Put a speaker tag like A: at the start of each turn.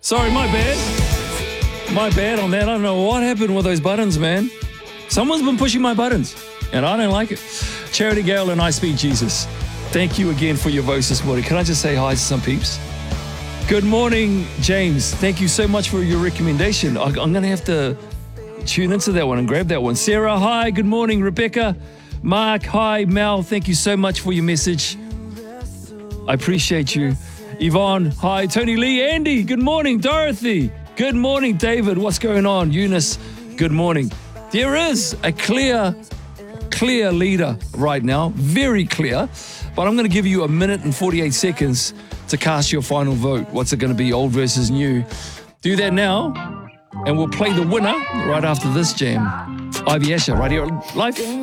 A: Sorry, my bad. My bad on that. I don't know what happened with those buttons, man. Someone's been pushing my buttons, and I don't like it. Charity Gale and I Speak Jesus. Thank you again for your voice this morning. Can I just say hi to some peeps? Good morning, James. Thank you so much for your recommendation. I'm going to have to tune into that one and grab that one. Sarah, hi. Good morning. Rebecca. Mark, hi. Mel, thank you so much for your message. I appreciate you. Yvonne, hi. Tony Lee, Andy, good morning. Dorothy, good morning. David, what's going on? Eunice, good morning. There is a clear leader right now, very clear, but I'm going to give you 1 minute and 48 seconds to cast your final vote. What's it going to be, old versus new? Do that now, and we'll play the winner right after this jam. Ivy Asher, right here at Life.